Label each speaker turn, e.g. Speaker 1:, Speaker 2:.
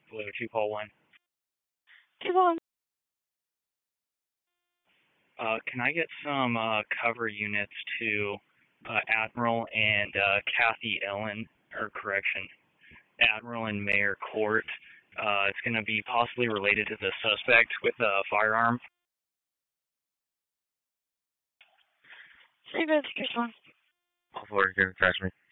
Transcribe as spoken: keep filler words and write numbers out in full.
Speaker 1: Blue, two call one.
Speaker 2: Two call one.
Speaker 1: Uh, can I get some uh, cover units to uh, Admiral and uh, Kathy Ellen, or correction, Admiral and Mayor Court? Uh, it's going to be possibly related to the suspect with a firearm.
Speaker 2: Three minutes, Chris one.
Speaker 3: All four, you can catch me.